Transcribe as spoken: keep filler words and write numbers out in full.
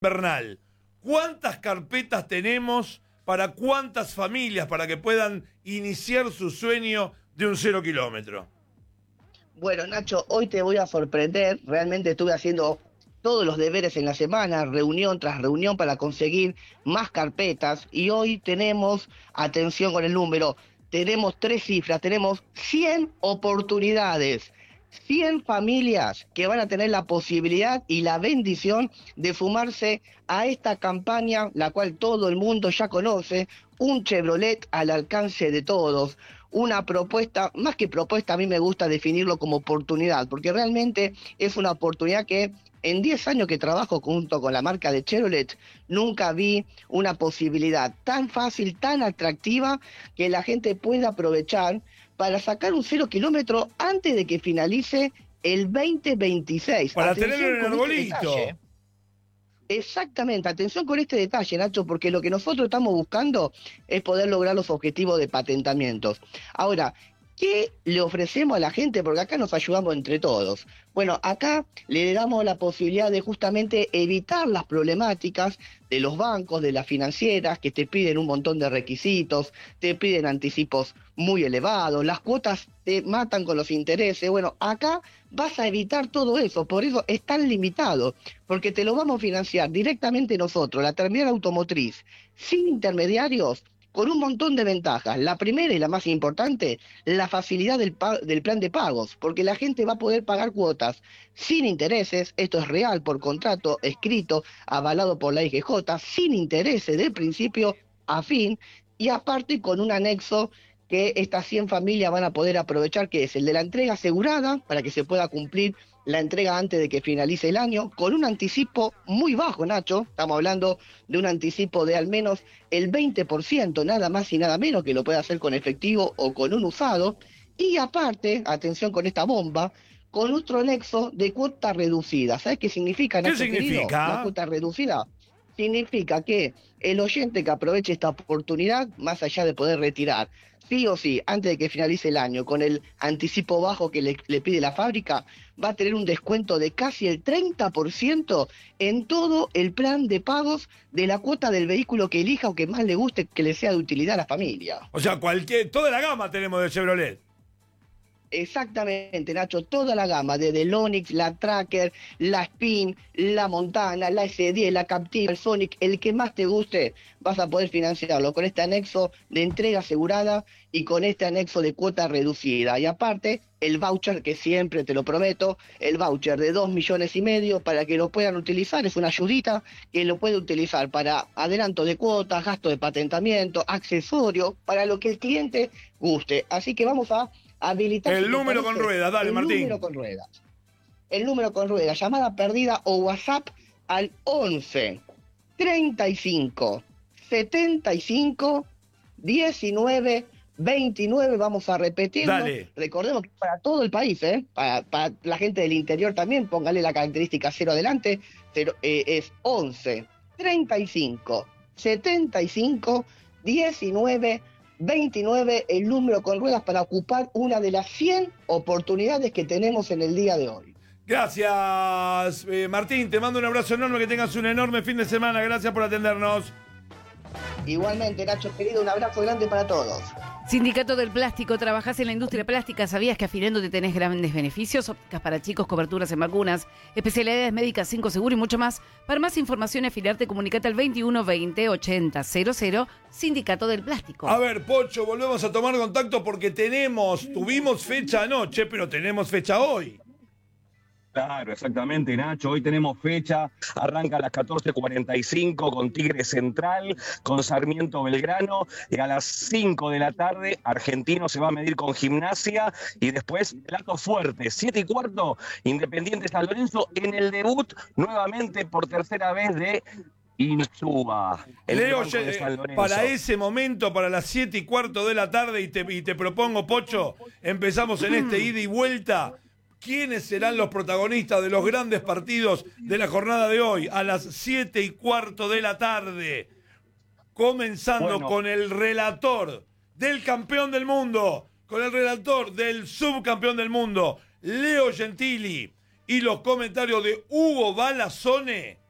Bernal, ¿cuántas carpetas tenemos para cuántas familias para que puedan iniciar su sueño de un cero kilómetro? Bueno, Nacho, hoy te voy a sorprender. Realmente estuve haciendo todos los deberes en la semana, reunión tras reunión para conseguir más carpetas. Y hoy tenemos, atención con el número, tenemos tres cifras, tenemos cien oportunidades. cien familias que van a tener la posibilidad y la bendición de sumarse a esta campaña, la cual todo el mundo ya conoce, un Chevrolet al alcance de todos, una propuesta, más que propuesta, a mí me gusta definirlo como oportunidad, porque realmente es una oportunidad que en diez años que trabajo junto con la marca de Chevrolet, nunca vi una posibilidad tan fácil, tan atractiva, que la gente pueda aprovechar para sacar un cero kilómetro antes de que finalice el veinte veintiséis. Para Atención tenerlo en el con este arbolito. detalle. Exactamente, atención con este detalle, Nacho, porque lo que nosotros estamos buscando es poder lograr los objetivos de patentamientos. Ahora, ¿qué le ofrecemos a la gente? Porque acá nos ayudamos entre todos. Bueno, acá le damos la posibilidad de justamente evitar las problemáticas de los bancos, de las financieras, que te piden un montón de requisitos, te piden anticipos muy elevados, las cuotas te matan con los intereses. Bueno, acá vas a evitar todo eso, por eso es tan limitado, porque te lo vamos a financiar directamente nosotros, la terminal automotriz, sin intermediarios, con un montón de ventajas. La primera y la más importante, la facilidad del, del plan de pagos, porque la gente va a poder pagar cuotas sin intereses, esto es real por contrato escrito, avalado por la I G J, sin intereses de principio a fin, y aparte con un anexo que estas cien familias van a poder aprovechar, que es el de la entrega asegurada, para que se pueda cumplir la entrega antes de que finalice el año, con un anticipo muy bajo, Nacho. Estamos hablando de un anticipo de al menos el veinte por ciento, nada más y nada menos, que lo puede hacer con efectivo o con un usado. Y aparte, atención con esta bomba, con otro anexo de cuota reducida. ¿Sabes qué significa, Nacho? ¿Qué significa? Querido? La cuota reducida significa que el oyente que aproveche esta oportunidad, más allá de poder retirar sí o sí, antes de que finalice el año, con el anticipo bajo que le, le pide la fábrica, va a tener un descuento de casi el treinta por ciento en todo el plan de pagos de la cuota del vehículo que elija o que más le guste, que le sea de utilidad a la familia. O sea, cualquier, toda la gama tenemos de Chevrolet. Exactamente, Nacho, toda la gama, desde el Onix, la Tracker, la Spin, la Montana, la S diez, la Captiva, el Sonic, el que más te guste, vas a poder financiarlo con este anexo de entrega asegurada y con este anexo de cuota reducida. Y aparte, el voucher, que siempre te lo prometo, el voucher de dos millones y medio para que lo puedan utilizar, es una ayudita que lo puede utilizar para adelanto de cuotas, gasto de patentamiento, accesorio, para lo que el cliente guste. Así que vamos a habilitar. El número con ruedas, dale, el Martín. El número con ruedas. El número con ruedas, llamada perdida o WhatsApp al once, treinta y cinco, setenta y cinco, diecinueve, veintinueve. Vamos a repetirlo. Dale. Recordemos que para todo el país, ¿eh? Para, para la gente del interior también, póngale la característica cero adelante, pero, eh, es once, treinta y cinco, setenta y cinco, diecinueve, veintinueve, el número con ruedas para ocupar una de las cien oportunidades que tenemos en el día de hoy. Gracias, eh, Martín. Te mando un abrazo enorme, que tengas un enorme fin de semana. Gracias por atendernos. Igualmente, Nacho, querido, un abrazo grande para todos. Sindicato del Plástico, trabajás en la industria plástica, ¿sabías que afilándote tenés grandes beneficios? Ópticas para chicos, coberturas en vacunas, especialidades médicas, cinco seguro y mucho más. Para más información y afiliarte, comunicate al veintiuno veinte ochenta cero cero, Sindicato del Plástico. A ver, Pocho, volvemos a tomar contacto porque tenemos, tuvimos fecha anoche, pero tenemos fecha hoy. Claro, exactamente, Nacho. Hoy tenemos fecha, arranca a las catorce cuarenta y cinco con Tigre Central, con Sarmiento Belgrano, y a las cinco de la tarde Argentino se va a medir con Gimnasia, y después plato fuerte, siete y cuarto, Independiente San Lorenzo, en el debut nuevamente por tercera vez de Insúa. Leo, para ese momento, para las siete y cuarto de la tarde, y te, y te propongo, Pocho, empezamos en este ida y vuelta. ¿Quiénes serán los protagonistas de los grandes partidos de la jornada de hoy? A las siete y cuarto de la tarde. Comenzando bueno. con el relator del campeón del mundo, con el relator del subcampeón del mundo, Leo Gentili, y los comentarios de Hugo Balazzone